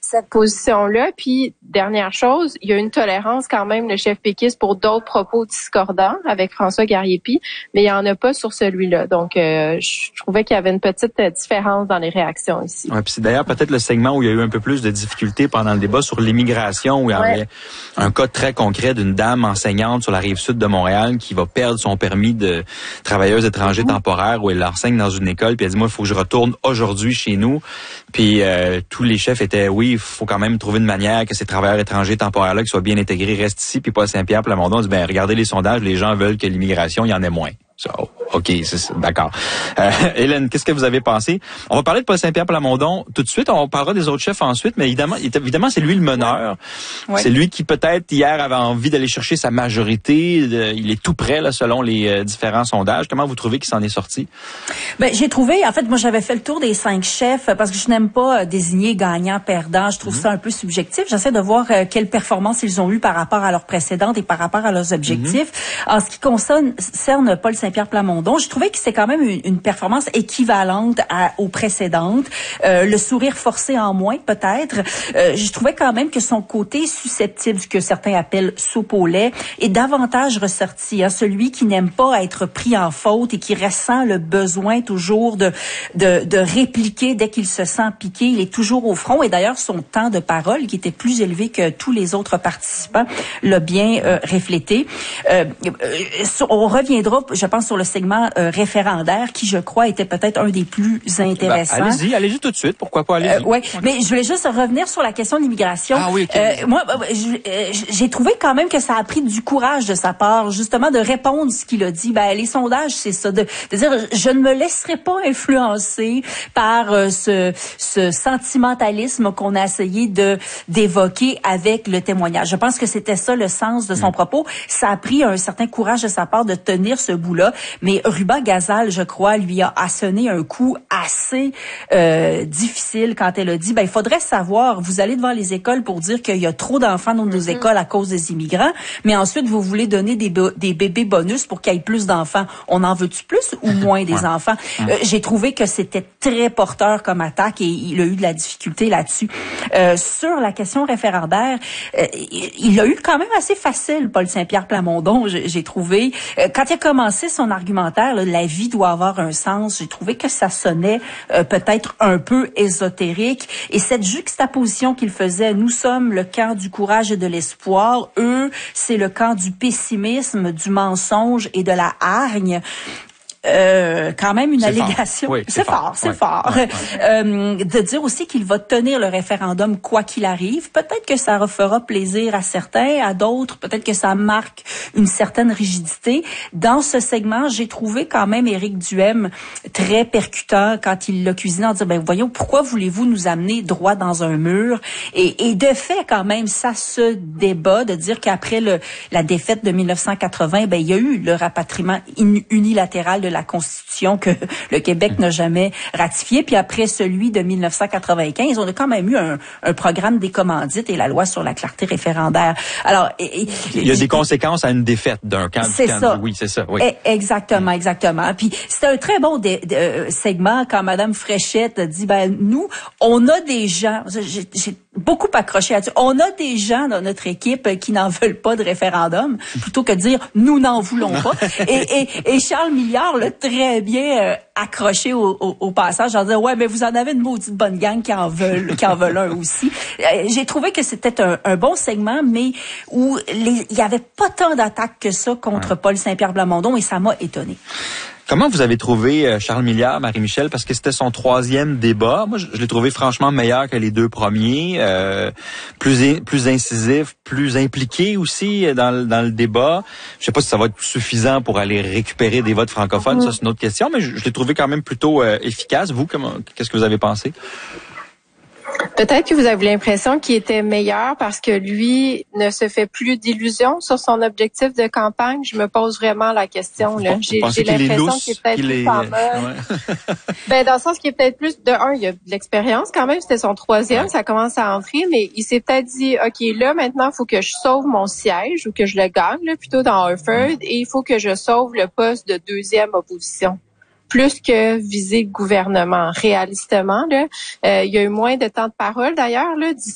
cette position-là. Puis, dernière chose, il y a une tolérance quand même, le chef péquiste, pour d'autres propos discordants avec François Gariépi, mais il n'y en a pas sur celui-là. Donc, je trouvais qu'il y avait une petite différence dans les réactions ici. Ouais, puis c'est d'ailleurs peut-être le segment où il y a eu un peu plus de difficultés pendant le débat sur l'immigration, où il y avait un cas très concret d'une dame enseignante sur la rive sud de Montréal qui va perdre son permis de travailleuse étrangère temporaire, où elle enseigne dans une école, puis elle dit, moi, il faut que je retourne aujourd'hui chez nous. Puis tous les chefs étaient, oui, il faut quand même trouver une manière que ces travailleurs étrangers temporaires-là, qui soient bien intégrés, restent ici, puis pas à Saint-Pierre-Plamondon. On dit, ben regardez les sondages, les gens veulent que l'immigration, il y en ait moins. So, OK, c'est ça, d'accord. Hélène, qu'est-ce que vous avez pensé? On va parler de Paul Saint-Pierre-Plamondon tout de suite. On parlera des autres chefs ensuite, mais évidemment, c'est lui le meneur. Ouais. C'est lui qui, peut-être, hier, avait envie d'aller chercher sa majorité. Il est tout près, là, selon les différents sondages. Comment vous trouvez qu'il s'en est sorti? Ben, j'ai trouvé, en fait, moi, j'avais fait le tour des 5 chefs parce que je n'aime pas désigner gagnant-perdant. Je trouve ça un peu subjectif. J'essaie de voir quelle performance ils ont eu par rapport à leurs précédentes et par rapport à leurs objectifs. En ce qui concerne Paul Saint-Pierre-Plamondon, je trouvais que c'est quand même une performance équivalente aux précédentes. Le sourire forcé en moins, peut-être. Je trouvais quand même que son côté susceptible, ce que certains appellent soupe au lait, est davantage ressorti. Hein? Celui qui n'aime pas être pris en faute et qui ressent le besoin toujours de répliquer dès qu'il se sent piqué. Il est toujours au front. Et d'ailleurs, son temps de parole, qui était plus élevé que tous les autres participants, l'a bien reflété. On reviendra, je pense, sur le segment référendaire qui, je crois, était peut-être un des plus intéressants. Allez-y tout de suite. Pourquoi pas, allez-y. Oui, mais je voulais juste revenir sur la question de l'immigration. Ah oui, okay. Moi, j'ai trouvé quand même que ça a pris du courage de sa part, justement, de répondre ce qu'il a dit. Ben, les sondages, c'est ça, de dire, je ne me laisserai pas influencer par ce sentimentalisme qu'on a essayé d'évoquer avec le témoignage. Je pense que c'était ça le sens de son propos. Ça a pris un certain courage de sa part de tenir ce bout-là. Mais Ruba Gazal, je crois, lui a sonné un coup assez difficile quand elle a dit, ben, il faudrait savoir, vous allez devant les écoles pour dire qu'il y a trop d'enfants dans nos écoles à cause des immigrants, mais ensuite, vous voulez donner des bébés bonus pour qu'il y ait plus d'enfants. On en veut-tu plus ou moins des enfants? J'ai trouvé que c'était très porteur comme attaque et il a eu de la difficulté là-dessus. Sur la question référendaire, il a eu quand même assez facile, Paul Saint-Pierre-Plamondon, j'ai trouvé. Quand il a commencé son argumentaire, là, la vie doit avoir un sens, j'ai trouvé que ça sonnait peut-être un peu ésotérique. Et cette juxtaposition qu'il faisait, nous sommes le camp du courage et de l'espoir, eux, c'est le camp du pessimisme, du mensonge et de la hargne. Quand même une allégation. Oui, c'est fort. De dire aussi qu'il va tenir le référendum quoi qu'il arrive. Peut-être que ça refera plaisir à certains, à d'autres, peut-être que ça marque une certaine rigidité. Dans ce segment, j'ai trouvé quand même Éric Duhem très percutant quand il l'a cuisiné en disant, ben voyons, pourquoi voulez-vous nous amener droit dans un mur? Et de fait, quand même, ça se débat de dire qu'après la défaite de 1980, ben il y a eu le rapatriement unilatéral de la Constitution que le Québec n'a jamais ratifié. Puis après celui de 1995, on a quand même eu un programme des commandites et la loi sur la clarté référendaire. Alors, il y a des conséquences à une défaite d'un camp. C'est ça. Oui, c'est ça. Oui. Exactement. Puis c'était un très bon segment quand Madame Fréchette a dit, ben nous, on a des gens. J'ai beaucoup accroché là-dessus. On a des gens dans notre équipe qui n'en veulent pas de référendum, plutôt que de dire nous n'en voulons pas. Et Charles Milliard l'a très bien accroché au passage en disant ouais, mais vous en avez une maudite bonne gang qui en veulent un aussi. J'ai trouvé que c'était un bon segment, mais où il y avait pas tant d'attaques que ça contre Paul Saint-Pierre-Plamondon et ça m'a étonné. Comment vous avez trouvé Charles Milliard, Marie-Michel? Parce que c'était son 3e débat. Moi, je l'ai trouvé franchement meilleur que les 2 premiers. Plus incisif, plus impliqué aussi dans le débat. Je sais pas si ça va être suffisant pour aller récupérer des votes francophones. Ça, c'est une autre question. Mais je l'ai trouvé quand même plutôt efficace. Vous, qu'est-ce que vous avez pensé? Peut-être que vous avez l'impression qu'il était meilleur parce que lui ne se fait plus d'illusions sur son objectif de campagne. Je me pose vraiment la question. Là. J'ai l'impression qu'il est peut-être plus en mode. Ben, dans le sens qu'il est peut-être plus de il y a de l'expérience quand même. C'était son 3e, ça commence à entrer, mais il s'est peut-être dit, ok, là maintenant, il faut que je sauve mon siège ou que je le gagne, là, plutôt dans Harford, et il faut que je sauve le poste de 2e opposition. Plus que viser le gouvernement. Réalistement, là, il y a eu moins de temps de parole d'ailleurs, là,